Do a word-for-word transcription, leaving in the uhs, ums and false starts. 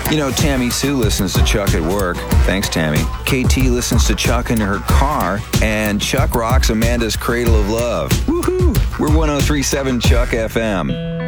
You know, Tammy Sue listens to Chuck at work. Thanks, Tammy. K T listens to Chuck in her car, and Chuck rocks Amanda's Cradle of Love. Woohoo! We're one oh three point seven Chuck F M.